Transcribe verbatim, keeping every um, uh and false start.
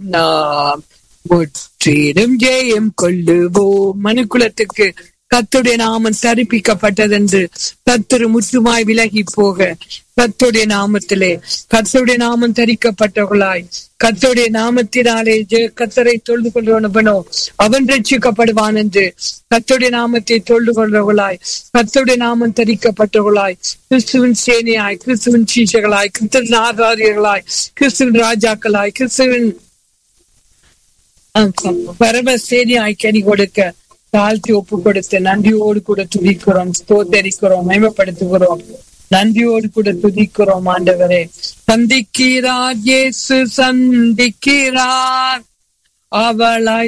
நாம் முற்றிலும் ஜெயம் கொள்ளுவோம். மனுக்குலத்துக்கு கர்த்தருடைய நாமம் தரிப்பிக்கப்பட்டதென்று கர்த்தர் முற்றுமாய் விலகி போக கர்த்தருடைய நாமத்திலே கர்த்தருடைய நாமம் தரிக்கப்பட்டவர்களாய் கர்த்தருடைய நாமத்தினாலே கர்த்தரை தொழுது கொள்வனோ அவன் ரட்சிக்கப்படுவான் என்று கர்த்தருடைய நாமத்தை தொழுது கொள்றவர்களாய் கர்த்தருடைய நாமம் தரிக்கப்பட்டவர்களாய் கிறிஸ்துவின் சேனையாய் கிறிஸ்துவின் சீஷர்களாய் கிறிஸ்துவின் ஆசாரியர்களாய் கிறிஸ்துவின் ராஜாக்களாய் கிறிஸ்துவின் பரம சேனையாய் கனி கொடுக்க தாழ்த்தி ஒப்பு கொடுத்து நன்றியோடு கூட துதிக்கிறோம், ஸ்தோத்தரிக்கிறோம், மகிமைப்படுத்துகிறோம். நன்றியோடு கூட துதிக்கிறோம். ஆண்டவரே, சந்திக்கிறார் இயேசு சந்திக்கிறார், அவளாய்